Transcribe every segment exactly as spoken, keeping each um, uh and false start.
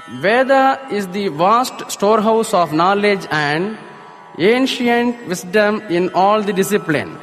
Veda is the vast storehouse of knowledge and ancient wisdom in all the discipline.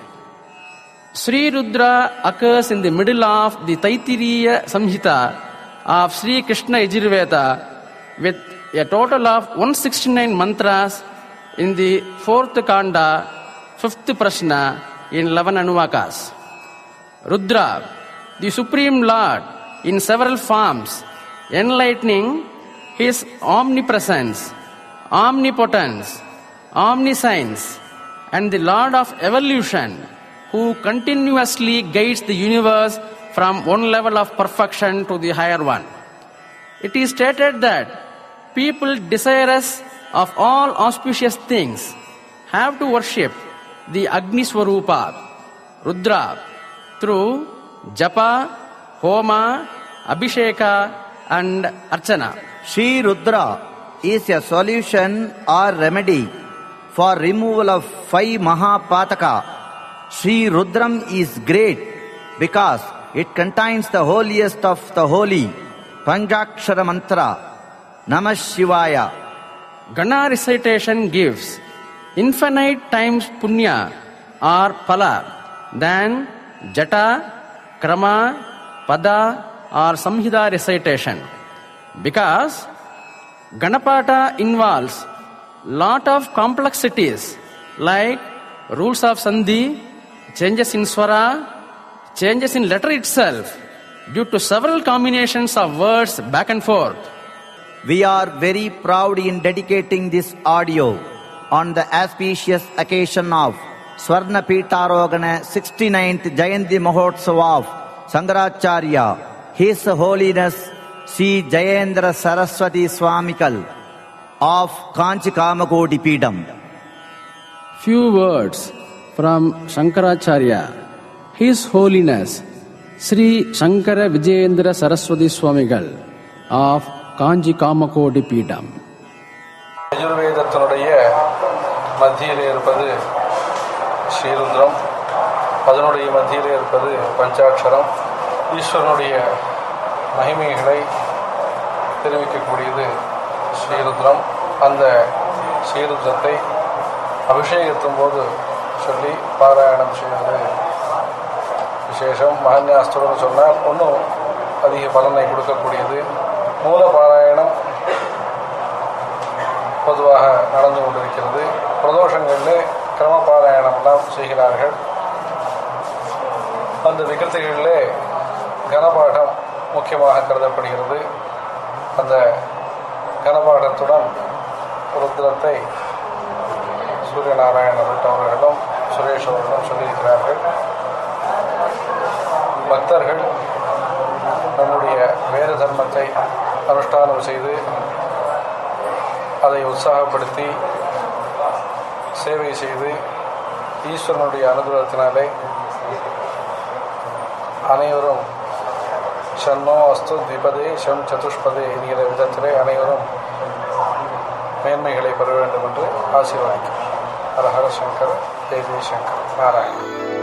Sri Rudra occurs in the middle of the Taittiriya Samhita of Sri Krishna Yajurveda with a total of one hundred sixty-nine mantras in the fourth Kanda, fifth Prashna in eleven Anuvakas. Rudra, the Supreme Lord in several forms, enlightening His omnipresence, omnipotence, omniscience, and the Lord of evolution, who continuously guides the universe from one level of perfection to the higher one. It is stated that people desirous of all auspicious things have to worship the Agni Swarupa, Rudra, through Japa, Homa, Abhisheka, and Archana. Sri Rudra is a solution or remedy for removal of five Mahapataka. Sri Rudram is great because it contains the holiest of the holy, Panchakshara Mantra, Namah Shivaya. Gana recitation gives infinite times punya or pala than jata, krama, pada or samhita recitation. Because Ganapata involves lot of complexities like rules of sandhi, changes in swara, changes in letter itself due to several combinations of words back and forth. We are very proud in dedicating this audio on the auspicious occasion of Swarna Pitarogana sixty-ninth Jayanti Mahotsava of Sankaracharya, His Holiness Sri Jayendra Saraswati Swamikal of Kanchi Kamakodi Peedam. Few words from Shankaracharya, His Holiness Sri Shankara Vijayendra Saraswati Swamigal of Kanchi Kamakodi Peedam. யஜுர்வேதத்தினுடைய மத்தியிலே இருப்பது ஸ்ரீருத்ரம், அதனுடைய மத்தியிலே இருப்பது பஞ்சாட்சரம். ஈஸ்வரனுடைய மகிமைகளை தெரிவிக்கக்கூடியது ஸ்ரீருத்ரம். அந்த ஸ்ரீருத்ரத்தை அபிஷேகத்தின் போது சொல்லி பாராயணம் செய்வது விசேஷம். மகன்யாஸ்திரம்னு சொன்னால் ஒன்றும் அதிக பலனை கொடுக்கக்கூடியது. மூல பாராயணம் பொதுவாக நடந்து கொண்டிருக்கிறது. பிரதோஷங்களில் கிரம பாராயணம்லாம் செய்கிறார்கள். அந்த நிகழ்ச்சிகளிலே கனபாடம் முக்கியமாக கருதப்படுகிறது. அந்த கனபாடத்துடன் ருத்ரத்தை சூரியநாராயண பட் அவர்களும் சுரேஷ் அவர்களும் சொல்லியிருக்கிறார்கள். பக்தர்கள் நம்முடைய வேத தர்மத்தை அனுஷ்டானம் செய்து அதை உற்சாகப்படுத்தி சேவை செய்து ஈஸ்வரனுடைய அனுகிரகத்தினாலே அனைவரும் ஷன்னோ அஸ்து திபதே ஷம் சதுஷ்பதே என்கிற விதத்திலே அனைவரும் மேன்மைகளை பெற வேண்டும் என்று ஆசீர்வதிக்கிறேன். ஹர ஹர சங்கர், ஜெய் ஜெய் சங்கர், நாராயணன்.